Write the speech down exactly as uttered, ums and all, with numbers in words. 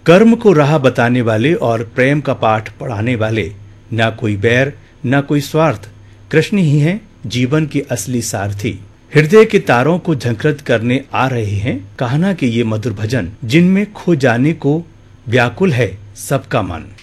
कर्म को राह बताने वाले और प्रेम का पाठ पढ़ाने वाले, ना कोई बैर ना कोई स्वार्थ, कृष्ण ही हैं जीवन के असली सारथी। हृदय के तारों को झंकृत करने आ रहे हैं कान्हा के ये मधुर भजन, जिनमें खो जाने को व्याकुल है सबका मन।